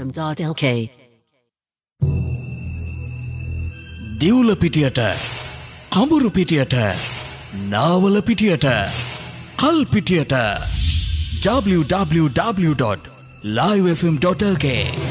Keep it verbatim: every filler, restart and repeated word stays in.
fm dot l k. දිවුල පිටියට කඹුරු පිටියට Nawala පිටියට කල් පිටියට w w w dot live f m dot l k